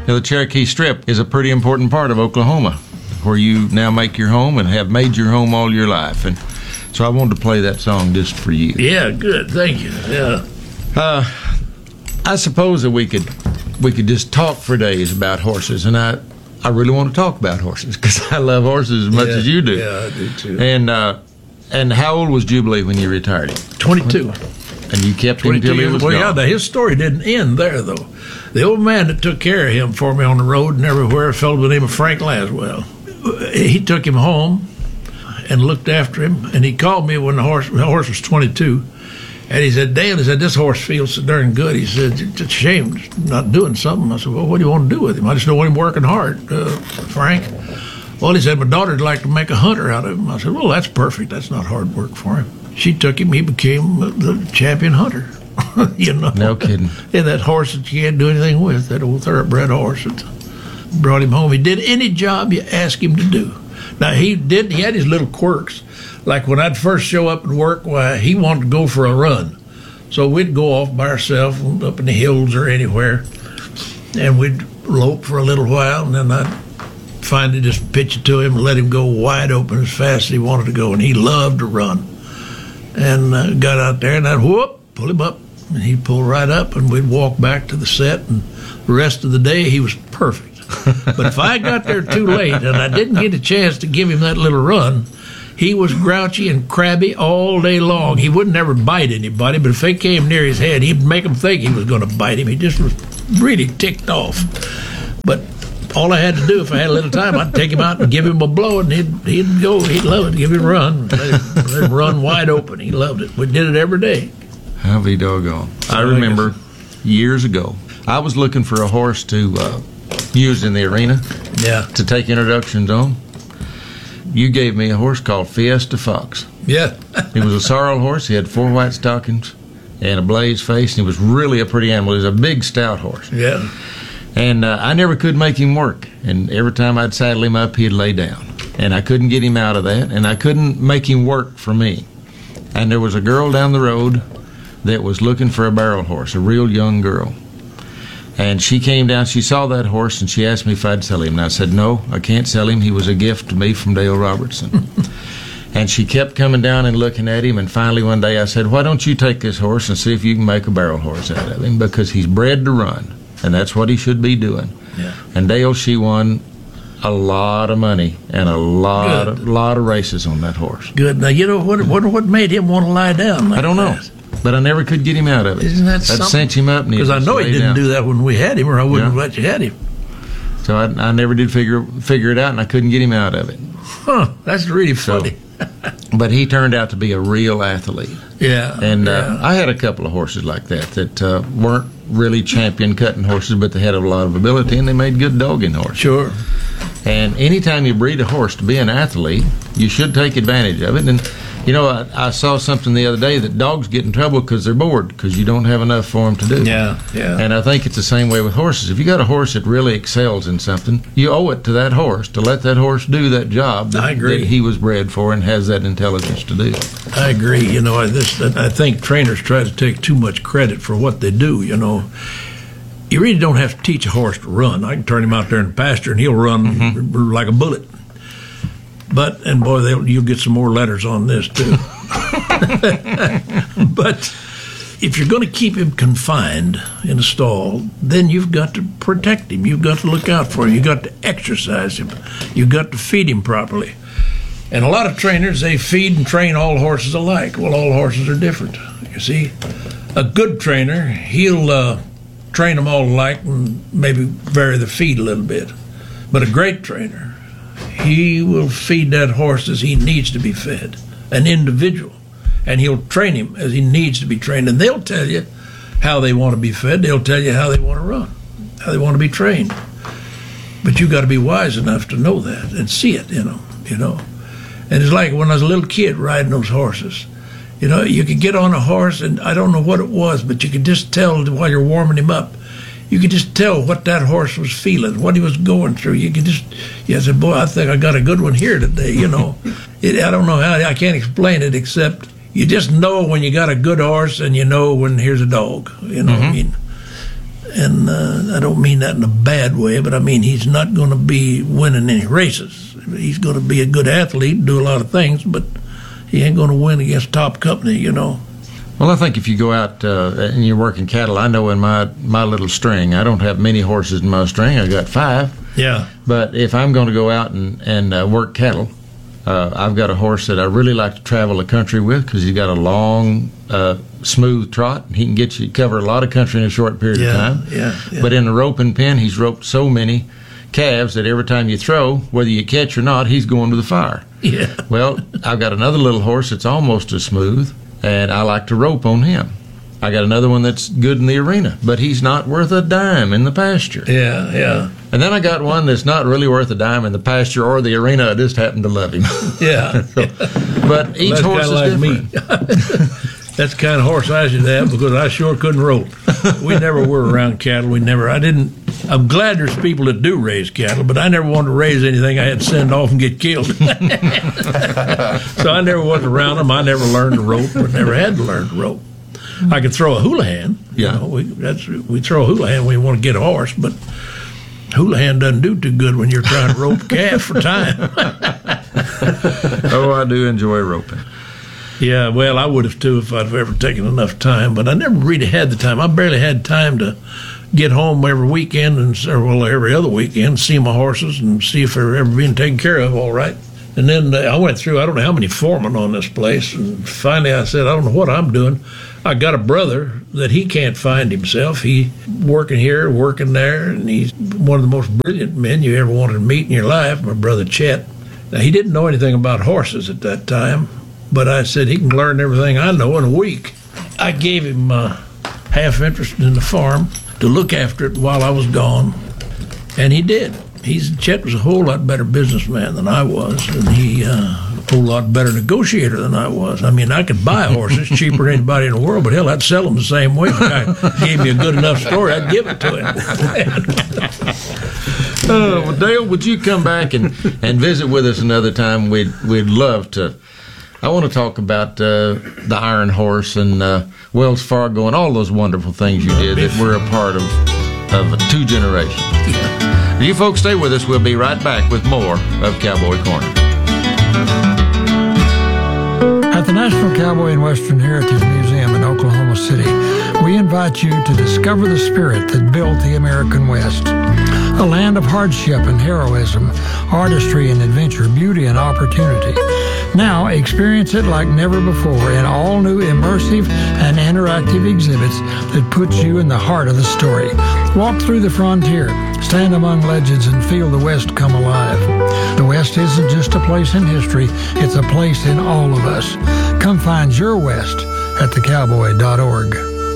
The Cherokee Strip is a pretty important part of Oklahoma, where you now make your home and have made your home all your life. And so I wanted to play that song just for you. Yeah, good. Thank you. Yeah. I suppose that we could just talk for days about horses, and I really want to talk about horses because I love horses as much as you do. Yeah, I do too. And how old was Jubilee when you retired him? 22. And you kept him until he was gone? Yeah, his story didn't end there, though. The old man that took care of him for me on the road and everywhere, a fellow by the name of Frank Laswell, he took him home and looked after him, and he called me when the horse was 22, and he said, Dale, he said, this horse feels so darn good. He said, it's a shame not doing something. I said, well, what do you want to do with him? I just don't want him working hard, Frank. Well, he said, my daughter'd like to make a hunter out of him. I said, well, that's perfect. That's not hard work for him. She took him. He became the champion hunter. You know? No kidding. Yeah, that horse that you can't do anything with, that old thoroughbred horse that brought him home. He did any job you asked him to do. Now, he had his little quirks. Like when I'd first show up at work, why, he wanted to go for a run. So we'd go off by ourselves up in the hills or anywhere, and we'd lope for a little while, and then I'd finally just pitch it to him and let him go wide open as fast as he wanted to go. And he loved to run. And got out there, and I'd pull him up, and he'd pull right up, and we'd walk back to the set, and the rest of the day he was perfect. But if I got there too late and I didn't get a chance to give him that little run, he was grouchy and crabby all day long. He wouldn't ever bite anybody, but if they came near his head, he'd make them think he was going to bite him. He just was really ticked off. But all I had to do, if I had a little time, I'd take him out and give him a blow, and he'd go. He'd love it. Give him a run. Let him run wide open. He loved it. We did it every day. I'll be doggone. I remember years ago, I was looking for a horse to use in the arena. Yeah. To take introductions on. You gave me a horse called Fiesta Fox. Yeah. He was a sorrel horse. He had 4 white stockings and a blaze face, and he was really a pretty animal. He was a big, stout horse. Yeah. And I never could make him work. And every time I'd saddle him up, he'd lay down. And I couldn't get him out of that, and I couldn't make him work for me. And there was a girl down the road that was looking for a barrel horse, a real young girl. And she came down, she saw that horse, and she asked me if I'd sell him. And I said, no, I can't sell him. He was a gift to me from Dale Robertson. And she kept coming down and looking at him, and finally one day I said, why don't you take this horse and see if you can make a barrel horse out of him, because he's bred to run, and that's what he should be doing. Yeah. And Dale, she won a lot of money and a lot of races on that horse. Good. Now, you know, what made him want to lie down like I don't know. that? But I never could get him out of it. Isn't that I'd something? cinch him up, because I know he didn't do that when we had him, or I wouldn't have let you have him. So I never did figure it out, and I couldn't get him out of it. Huh? That's really funny. But he turned out to be a real athlete. Yeah. And I had a couple of horses like that weren't really champion cutting horses, but they had a lot of ability, and they made good dogging horses. Sure. And anytime you breed a horse to be an athlete, you should take advantage of it. And you know, I saw something the other day that dogs get in trouble because they're bored, because you don't have enough for them to do. Yeah, yeah. And I think it's the same way with horses. If you got a horse that really excels in something, you owe it to that horse to let that horse do that job that he was bred for and has that intelligence to do. I agree. You know, I think trainers try to take too much credit for what they do, you know. You really don't have to teach a horse to run. I can turn him out there in the pasture and he'll run like a bullet. But, and boy, you'll get some more letters on this too. But if you're going to keep him confined in a stall, then you've got to protect him. You've got to look out for him. You've got to exercise him. You've got to feed him properly. And a lot of trainers, they feed and train all horses alike. Well, all horses are different, you see. A good trainer, he'll train them all alike and maybe vary the feed a little bit. But a great trainer, he will feed that horse as he needs to be fed, an individual. And he'll train him as he needs to be trained. And they'll tell you how they want to be fed. They'll tell you how they want to run, how they want to be trained. But you got to be wise enough to know that and see it, you know. And it's like when I was a little kid riding those horses. You know, you could get on a horse, and I don't know what it was, but you could just tell while you're warming him up. You could just tell what that horse was feeling, what he was going through. You said, boy, I think I got a good one here today, you know. I don't know how, I can't explain it, except you just know when you got a good horse and you know when here's a dog, you know what I mean. And I don't mean that in a bad way, but I mean he's not going to be winning any races. He's going to be a good athlete, do a lot of things, but he ain't going to win against top company, you know. Well, I think if you go out and you're working cattle, I know in my little string, I don't have many horses in my string. I got 5. Yeah. But if I'm going to go out and work cattle, I've got a horse that I really like to travel the country with because he's got a long, smooth trot. He can get you cover a lot of country in a short period of time. Yeah. But in the roping pen, he's roped so many calves that every time you throw, whether you catch or not, he's going to the fire. Yeah. Well, I've got another little horse that's almost as smooth, and I like to rope on him. I got another one that's good in the arena, but he's not worth a dime in the pasture. Yeah. And then I got one that's not really worth a dime in the pasture or the arena. I just happen to love him. Yeah. But each horse is different. Me. That's the kind of horse I should have because I sure couldn't rope. We never were around cattle. I'm glad there's people that do raise cattle, but I never wanted to raise anything I had to send off and get killed. So I never was around them. I never learned to rope or never had to learn to rope. I could throw a hula hand. Yeah. We throw a hula hand when we want to get a horse, but hula hand doesn't do too good when you're trying to rope a calf for time. Oh, I do enjoy roping. Yeah, well, I would have too if I'd ever taken enough time, but I never really had the time. I barely had time to get home every weekend every other weekend, see my horses and see if they're ever being taken care of all right. And then I went through, I don't know how many foremen on this place, and finally I said, I don't know what I'm doing. I got a brother that he can't find himself. He working here, working there, and he's one of the most brilliant men you ever wanted to meet in your life, my brother Chet. Now, he didn't know anything about horses at that time, but I said he can learn everything I know in a week. I gave him half interest in the farm to look after it while I was gone, and he did. Chet was a whole lot better businessman than I was, and he a whole lot better negotiator than I was. I mean, I could buy horses cheaper than anybody in the world, but hell, I'd sell them the same way. If a guy gave me a good enough story, I'd give it to him. Well, Dale, would you come back and visit with us another time? We'd love to. I want to talk about the Iron Horse and Wells Fargo and all those wonderful things you did that we're a part of 2 generations. Yeah. You folks stay with us. We'll be right back with more of Cowboy Corner. At the National Cowboy and Western Heritage Museum in Oklahoma City, we invite you to discover the spirit that built the American West. A land of hardship and heroism, artistry and adventure, beauty and opportunity. Now experience it like never before in all new immersive and interactive exhibits that put you in the heart of the story. Walk through the frontier, stand among legends, and feel the West come alive. The West isn't just a place in history, it's a place in all of us. Come find your West at thecowboy.org.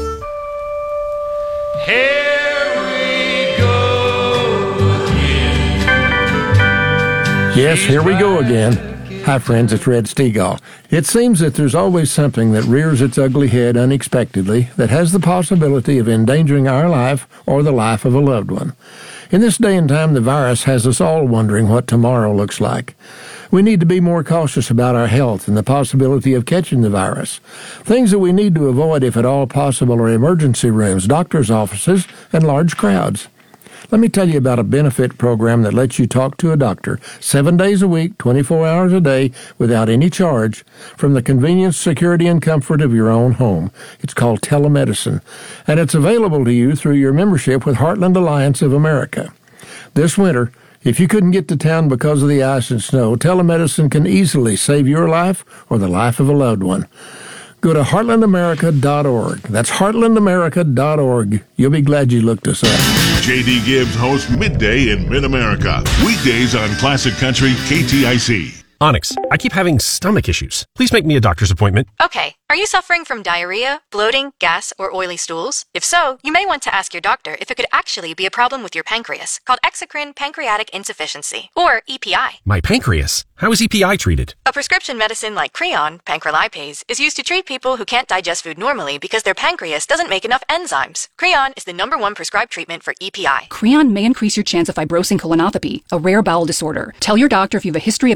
Here we go again. Yes, here we go again. Hi, friends, it's Red Stegall. It seems that there's always something that rears its ugly head unexpectedly that has the possibility of endangering our life or the life of a loved one. In this day and time, the virus has us all wondering what tomorrow looks like. We need to be more cautious about our health and the possibility of catching the virus. Things that we need to avoid, if at all possible, are emergency rooms, doctors' offices, and large crowds. Let me tell you about a benefit program that lets you talk to a doctor 7 days a week, 24 hours a day, without any charge, from the convenience, security, and comfort of your own home. It's called telemedicine, and it's available to you through your membership with Heartland Alliance of America. This winter, if you couldn't get to town because of the ice and snow, telemedicine can easily save your life or the life of a loved one. Go to heartlandamerica.org. That's heartlandamerica.org. You'll be glad you looked us up. J.D. Gibbs hosts Midday in Mid-America. Weekdays on Classic Country KTIC. Onyx, I keep having stomach issues. Please make me a doctor's appointment. Okay. Are you suffering from diarrhea, bloating, gas, or oily stools? If so, you may want to ask your doctor if it could actually be a problem with your pancreas, called exocrine pancreatic insufficiency, or EPI. My pancreas? How is EPI treated? A prescription medicine like Creon, pancrelipase, is used to treat people who can't digest food normally because their pancreas doesn't make enough enzymes. Creon is the #1 prescribed treatment for EPI. Creon may increase your chance of fibrosing colonopathy, a rare bowel disorder. Tell your doctor if you have a history of intestinal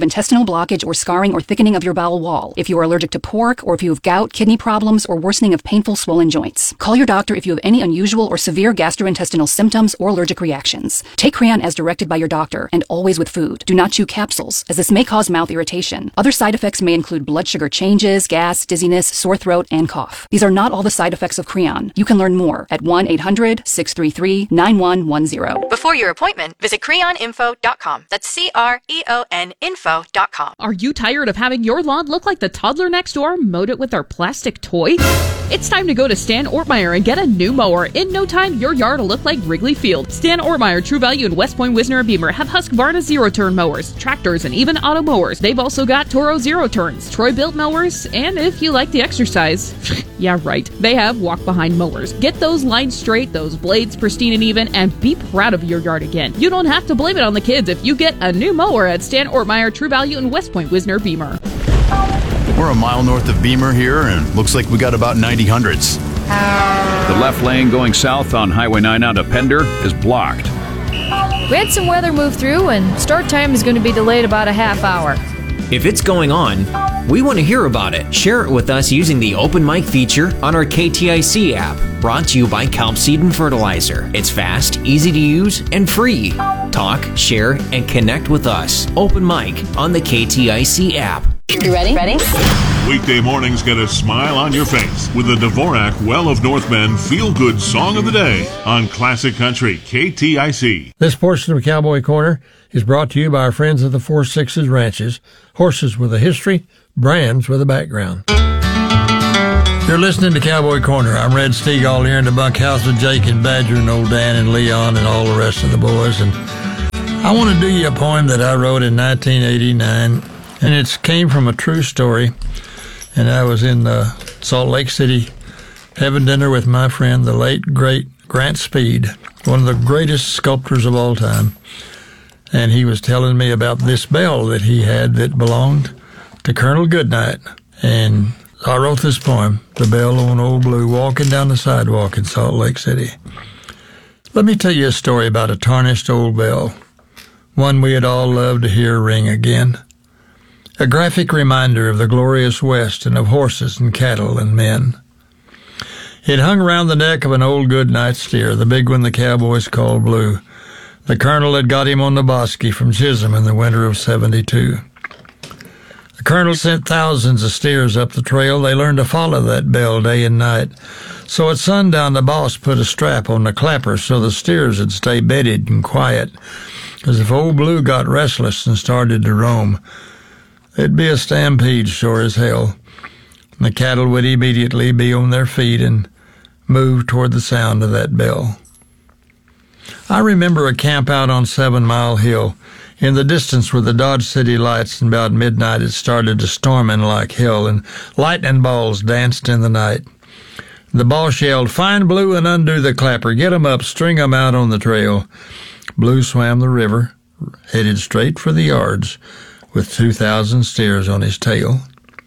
blockage or scarring or thickening of your bowel wall, if you are allergic to pork, or if you have gout, kidney problems, or worsening of painful swollen joints. Call your doctor if you have any unusual or severe gastrointestinal symptoms or allergic reactions. Take Creon as directed by your doctor, and always with food. Do not chew capsules, as this may cause mouth irritation. Other side effects may include blood sugar changes, gas, dizziness, sore throat, and cough. These are not all the side effects of Creon. You can learn more at 1-800-633-9110. Before your appointment, visit creoninfo.com. That's CREON info.com. Are you tired of having your lawn look like the toddler next door mowed it with their plastic toy? It's time to go to Stan Ortmeyer and get a new mower. In no time, your yard will look like Wrigley Field. Stan Ortmeyer, True Value, and West Point, Wisner, and Beamer have Husqvarna zero-turn mowers, tractors, and even auto mowers. They've also got Toro zero-turns, Troy-built mowers, and if you like the exercise, yeah, right, they have walk-behind mowers. Get those lines straight, those blades pristine and even, and be proud of your yard again. You don't have to blame it on the kids if you get a new mower at Stan Ortmeyer, True Value, and West Point, Wisner, Beamer. We're a mile north of Beamer here, and looks like we got about 90 hundredths. The left lane going south on Highway 9 out of Pender is blocked. We had some weather move through, and start time is going to be delayed about a half hour. If it's going on, we want to hear about it. Share it with us using the Open Mic feature on our KTIC app. Brought to you by Kelp Seed and Fertilizer. It's fast, easy to use, and free. Talk, share, and connect with us. Open Mic on the KTIC app. You ready? Weekday mornings get a smile on your face with the Dvorak Well of North Bend Feel Good Song of the Day on Classic Country KTIC. This portion of Cowboy Corner is brought to you by our friends at the 4 Sixes Ranches. Horses with a history, brands with a background. You're listening to Cowboy Corner. I'm Red Stegall here in the bunkhouse with Jake and Badger and old Dan and Leon and all the rest of the boys. And I want to do you a poem that I wrote in 1989. And it came from a true story. And I was in Salt Lake City having dinner with my friend, the late, great Grant Speed, one of the greatest sculptors of all time. And he was telling me about this bell that he had that belonged to Colonel Goodnight. And I wrote this poem, The Bell on Old Blue, walking down the sidewalk in Salt Lake City. Let me tell you a story about a tarnished old bell, one we had all loved to hear ring again. A graphic reminder of the glorious West and of horses and cattle and men. It hung around the neck of an old Goodnight steer, the big one the cowboys called Blue. The colonel had got him on the Bosky from Chisholm in the winter of '72. The colonel sent thousands of steers up the trail. They learned to follow that bell day and night. So at sundown, the boss put a strap on the clapper so the steers would stay bedded and quiet. Because if old Blue got restless and started to roam, it'd be a stampede, sure as hell. The cattle would immediately be on their feet and move toward the sound of that bell. I remember a camp out on 7 Mile Hill. In the distance were the Dodge City lights, and about midnight it started to storming like hell, and lightning balls danced in the night. The boss yelled, "Find Blue and undo the clapper. Get 'em up, string 'em out on the trail." Blue swam the river, headed straight for the yards, with 2,000 steers on his tail.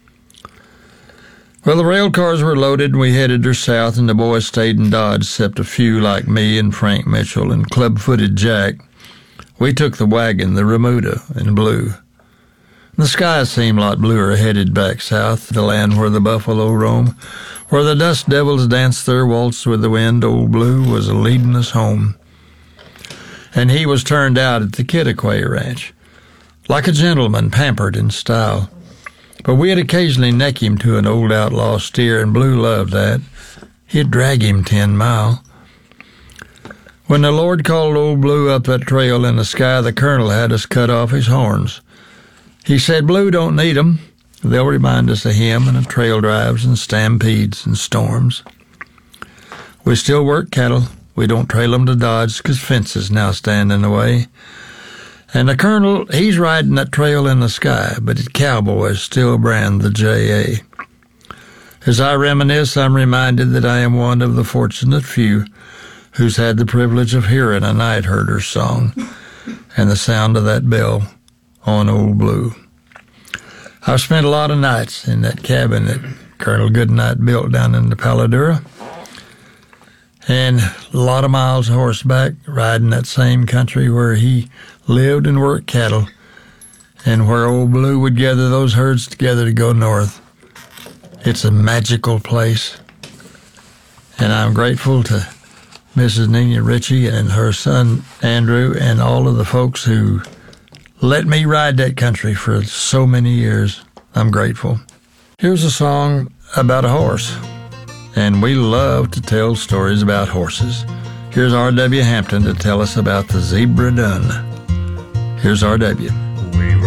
Well, the rail cars were loaded, and we headed her south, and the boys stayed in Dodge, except a few like me and Frank Mitchell and Club-Footed Jack. We took the wagon, the Remuda, and Blue. The sky seemed a lot bluer headed back south, the land where the buffalo roam, where the dust devils dance their waltz with the wind. Old Blue was leading us home. And he was turned out at the Kittiquay Ranch, like a gentleman pampered in style. But we'd occasionally neck him to an old outlaw steer, and Blue loved that. He'd drag him 10 mile. When the Lord called old Blue up that trail in the sky, the colonel had us cut off his horns. He said, "Blue don't need 'em. They'll remind us of him and of trail drives and stampedes and storms." We still work cattle. We don't trail 'em to Dodge 'cause fences now stand in the way. And the colonel, he's riding that trail in the sky, but his cowboys still brand the J.A. As I reminisce, I'm reminded that I am one of the fortunate few who's had the privilege of hearing a night herder's song and the sound of that bell on Old Blue. I've spent a lot of nights in that cabin that Colonel Goodnight built down in the Paladura, and a lot of miles horseback riding that same country where he lived and worked cattle. and where Old Blue would gather those herds together to go north. It's a magical place, and I'm grateful to Mrs. Nina Ritchie and her son Andrew and all of the folks who let me ride that country for so many years. I'm grateful. Here's a song about a horse, and we love to tell stories about horses. Here's R.W. Hampton to tell us about the Zebra Dun. Here's R.W.